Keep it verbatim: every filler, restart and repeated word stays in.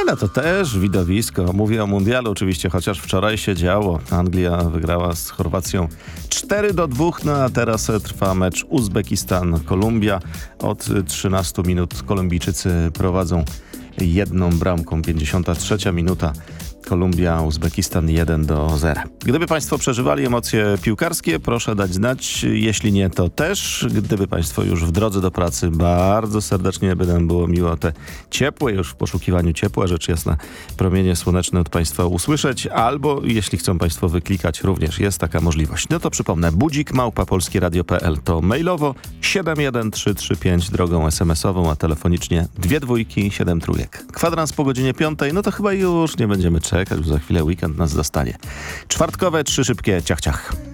Ale to też widowisko. Mówię o mundialu oczywiście, chociaż wczoraj się działo. Anglia wygrała z Chorwacją cztery do dwóch, no a teraz trwa mecz Uzbekistan-Kolumbia. Od trzynastu minut Kolumbijczycy prowadzą jedną bramką. pięćdziesiąta trzecia minuta. Kolumbia, Uzbekistan jeden do zera. Gdyby Państwo przeżywali emocje piłkarskie, proszę dać znać. Jeśli nie, to też. Gdyby Państwo już w drodze do pracy, bardzo serdecznie by nam było miło te ciepłe, już w poszukiwaniu ciepła, rzecz jasna, promienie słoneczne od Państwa usłyszeć. Albo jeśli chcą Państwo wyklikać, również jest taka możliwość. No to przypomnę, budzik małpa polskieradio kropka p l to mailowo, siedem jeden trzy trzy pięć drogą es em esową, a telefonicznie dwie dwójki, siedem trójek. Kwadrans po godzinie piątej, no to chyba już nie będziemy czekać, bo za chwilę weekend nas zastanie. Czwartkowe, trzy szybkie ciach ciach.